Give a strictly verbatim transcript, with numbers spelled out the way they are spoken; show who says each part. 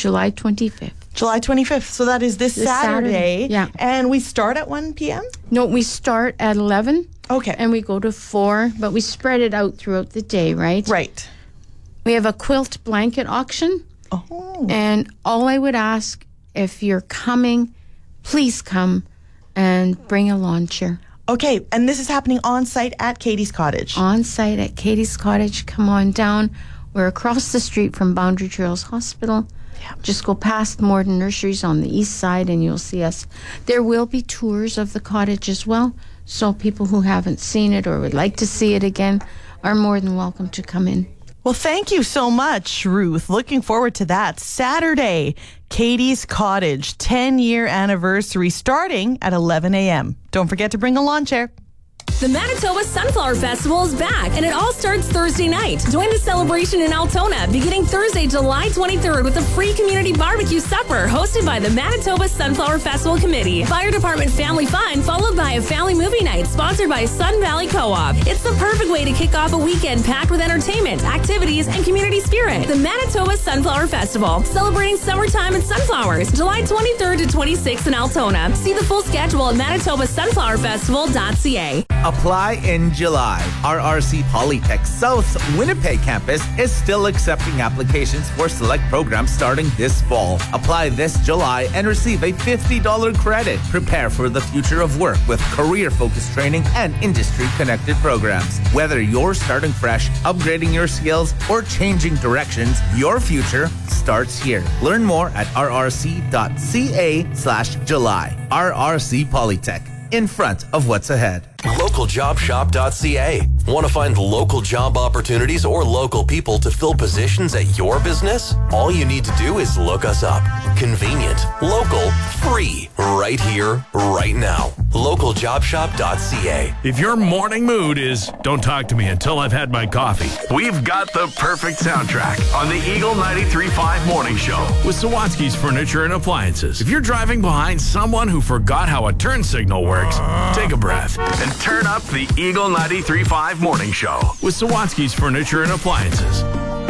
Speaker 1: July twenty-fifth.
Speaker 2: July twenty-fifth. So that is this,
Speaker 1: This
Speaker 2: Saturday.
Speaker 1: Saturday, yeah.
Speaker 2: And we start at one p.m.?
Speaker 1: No, we start at eleven.
Speaker 2: Okay.
Speaker 1: And we go to four, but we spread it out throughout the day, right?
Speaker 2: Right.
Speaker 1: We have a quilt blanket auction.
Speaker 2: Oh.
Speaker 1: And all I would ask, if you're coming, please come and bring a lawn chair.
Speaker 2: Okay, and this is happening on site at Katie's Cottage.
Speaker 1: On site at Katie's Cottage. Come on down. We're across the street from Boundary Trails Hospital.
Speaker 2: Yeah.
Speaker 1: Just go past Morden Nurseries on the east side and you'll see us. There will be tours of the cottage as well, so people who haven't seen it or would like to see it again are more than welcome to come in.
Speaker 2: Well, thank you so much, Ruth. Looking forward to that. Saturday, Katie's Cottage, ten-year anniversary, starting at eleven a.m. Don't forget to bring a lawn chair.
Speaker 3: The Manitoba Sunflower Festival is back, and it all starts Thursday night. Join the celebration in Altona, beginning Thursday, July twenty-third, with a free community barbecue supper hosted by the Manitoba Sunflower Festival Committee. Fire Department Family Fun, followed by a family movie night sponsored by Sun Valley Co-op. It's the perfect way to kick off a weekend packed with entertainment, activities, and community spirit. The Manitoba Sunflower Festival, celebrating summertime and sunflowers, July twenty-third to twenty-sixth in Altona. See the full schedule at manitoba sunflower festival dot c a.
Speaker 4: Apply in July. R R C Polytech South Winnipeg campus is still accepting applications for select programs starting this fall. Apply this July and receive a fifty dollars credit. Prepare for the future of work with career-focused training and industry-connected programs. Whether you're starting fresh, upgrading your skills, or changing directions, your future starts here. Learn more at rrc.ca slash July. R R C Polytech, in front of what's ahead.
Speaker 5: local job shop dot c a. Want to find local job opportunities or local people to fill positions at your business? All you need to do is look us up. Convenient, local, free, right here, right now. local job shop dot c a.
Speaker 6: If your morning mood is, don't talk to me until I've had my coffee, we've got the perfect soundtrack on the Eagle ninety-three point five Morning Show with Sawatsky's Furniture and Appliances. If you're driving behind someone who forgot how a turn signal works, take a breath and turn up the Eagle ninety-three point five Morning Show with Sawatsky's Furniture and Appliances.